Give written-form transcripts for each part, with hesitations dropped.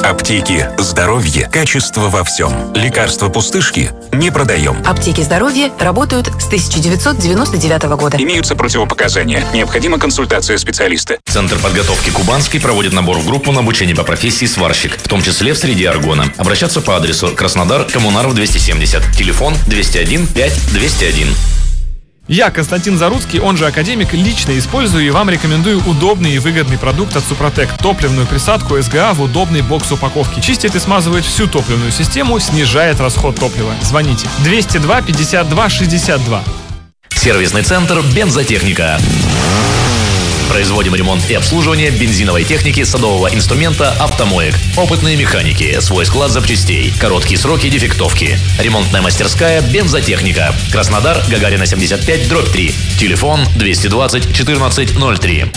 Аптеки «Здоровье». Качество во всем. Лекарства пустышки не продаем. Аптеки «Здоровье» работают с 1999 года. Имеются противопоказания. Необходима консультация специалиста. Центр подготовки «Кубанский» проводит набор в группу на обучение по профессии сварщик, в том числе в среде аргона. Обращаться по адресу Краснодар, Коммунаров 270. Телефон 201 5201. Я, Константин Заруцкий, он же Академик, лично использую и вам рекомендую удобный и выгодный продукт от Супротек. Топливную присадку СГА в удобной бокс-упаковке. Чистит и смазывает всю топливную систему, снижает расход топлива. Звоните 202 52 62. Сервисный центр «Бензотехника». Производим ремонт и обслуживание бензиновой техники, садового инструмента, автомоек. Опытные механики, свой склад запчастей, короткие сроки дефектовки. Ремонтная мастерская «Бензотехника». Краснодар, Гагарина 75/3. Телефон 220 14 03.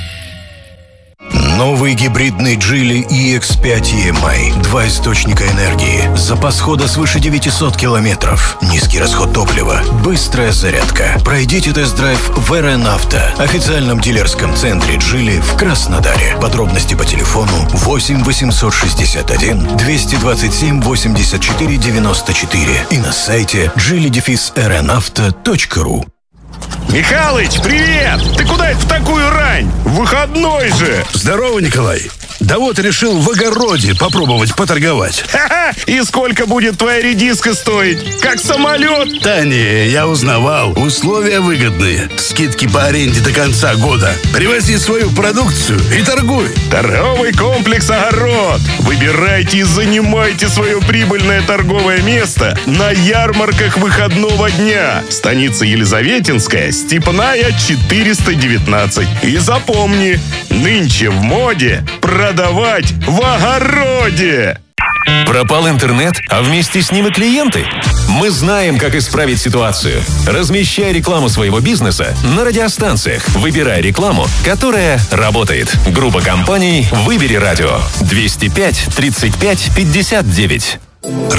Новый гибридный Geely EX5 EMI. 2 источника энергии. Запас хода свыше 900 километров. Низкий расход топлива. Быстрая зарядка. Пройдите тест-драйв в РН Авто. Официальном дилерском центре Geely в Краснодаре. Подробности по телефону 8 861 227 84 94 и на сайте geely-rnauto.ru. Михалыч, привет! Ты куда это в такую рань? Выходной же! Здорово, Николай. Да вот решил в огороде попробовать поторговать. Ха-ха! И сколько будет твоя редиска стоить? Как самолет? Да не, я узнавал. Условия выгодные. Скидки по аренде до конца года. Привози свою продукцию и торгуй. Торговый комплекс «Огород». Выбирайте и занимайте свое прибыльное торговое место на ярмарках выходного дня. Станица Елизаветинская, Степная, 419. И запомни, нынче в моде продавать в огороде. Пропал интернет, а вместе с ним и клиенты? Мы знаем, как исправить ситуацию. Размещай рекламу своего бизнеса на радиостанциях. Выбирай рекламу, которая работает. Группа компаний «Выбери радио». 205 35 59.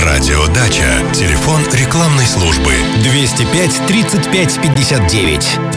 Радиодача. Телефон рекламной службы 205 35 59.